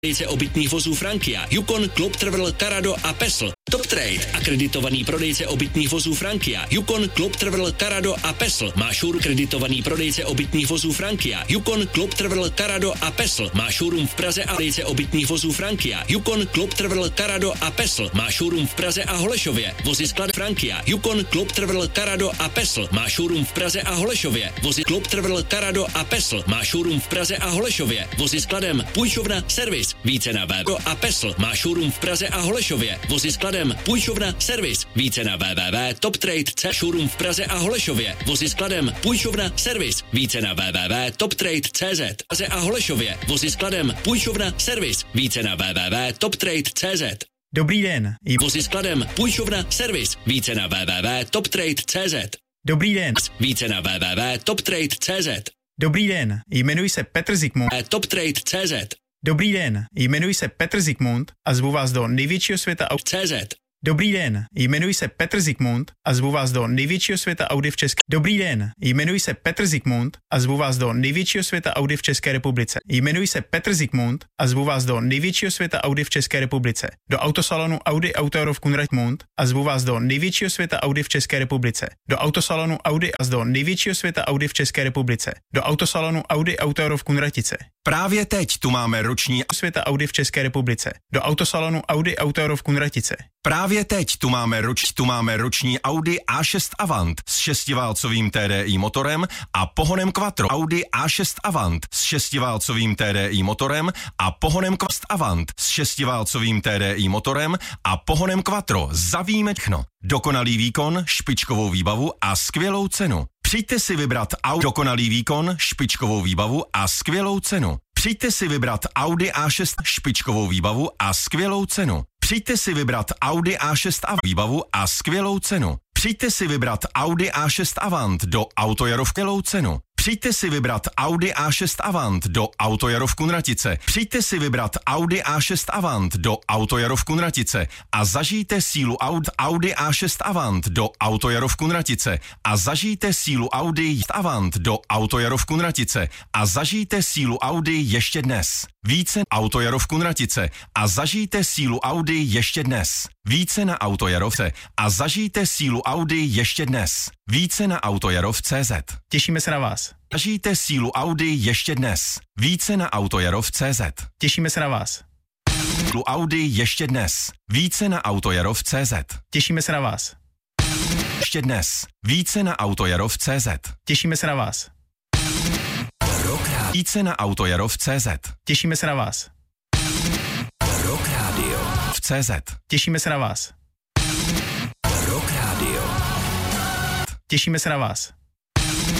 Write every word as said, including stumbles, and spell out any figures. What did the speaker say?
prodejce obytných vozů Frankia, Yukon, Club Travel, Carado a Pesl. Top Trade, akreditovaný prodejce obytných vozů Frankia, Yukon, Club Travel, Carado a Pesl. Má showroom kreditovaný prodejce obytných vozů Frankia, Yukon, Club Travel, Carado a Pesl. Má showroom v Praze a prodejce obytných vozů Frankia, Yukon, Club Travel, Carado a Pesl. Má showroom v Praze a Holešově. Vozy sklad Frankia, Yukon, Club Travel, Carado a Pesl. Má showroom v Praze a Holešově. Vozy Club Travel, Carado a Pesl. Má showroom v Praze a Holešově. Vozy skladem půjčovna, servis. Více na web a Pesl. Má showroom v Praze a Holešově. Vozy skladem půjčovna, servis. Více na w w w tečka top trade tečka c showroom v Praze a Holešově. Vozy skladem půjčovna, servis. Více na w w w tečka top trade tečka c z. Praze a Holešově. Vozy skladem půjčovna, servis. Více na w w w tečka top trade tečka c z. Dobrý den. Vozy skladem půjčovna, servis. Více na w w w tečka top trade tečka c z. Dobrý den. Více na w w w tečka top trade tečka c z. Dobrý den. Jmenuji se Petr Zikmund. top trade tečka c z. Dobrý den. Jmenuji se Petr Zikmund a zvu vás do největšího světa aut. C Z. Dobrý den. Jmenuji se Petr Zikmund a zvu vás do největšího světa Audi v České. Dobrý den. Jmenuji se Petr Zikmund a zvu vás do největšího světa Audi v České republice. Jmenuji se Petr Zikmund a zvu vás do největšího světa Audi v České republice. Do autosalonu Audi Auto v Kunradmund a zvu vás do největšího světa Audi v České republice. Do autosalonu Audi a do největšího světa Audi v České republice. Do autosalonu Audi Auto v Kunratice. Právě teď tu máme roční světa Audi v České republice. Do autosalonu Audi Auto v Kunratice. Právě teď tu máme, roč, tu máme roční Audi A šest Avant s šestiválcovým T D I motorem a pohonem Quattro. Audi A šest Avant s šestiválcovým T D I motorem a pohonem Quast Avant s šestiválcovým T D I motorem a pohonem Quattro za výjimečno. Dokonalý výkon, špičkovou výbavu a skvělou cenu. Přijďte si vybrat Audi dokonalý výkon, špičkovou výbavu a skvělou cenu. Přijďte si vybrat Audi A šest špičkovou výbavu a skvělou cenu. Přijďte si vybrat Audi A šest a výbavu a skvělou cenu. Přijďte si vybrat Audi A šest Avant do Autojaro v skvělou cenu. Přijďte si vybrat Audi A šest Avant do Autojaro v Kunratice. Přijďte si vybrat Audi A šest Avant do Autojaro v Kunratice a zažijte sílu Audi, Audi A šest Avant do Autojaro v Kunratice a zažijte sílu Audi Avant do Autojaro v Kunratice a zažijte sílu Audi ještě dnes. Více Autojaro v Kunratice a zažijte sílu Audi ještě dnes. Více na Autojarovce a zažijte sílu Audi ještě dnes. Více na Autojarov tečka cé zet. Těšíme se na vás. Zažijte sílu Audi ještě dnes. Více na Autojarov tečka cé zet. Těšíme se na vás. Sílu Audi ještě dnes. Více na Autojarov tečka cé zet. Těšíme se na vás. Ještě dnes. Více na Autojarov tečka cé zet. Těšíme se na vás. Více na Autojarov tečka cé zet. Těšíme se na vás. Rock Radio v cé zet. Těšíme se na vás. Rock Radio. Těšíme se na vás.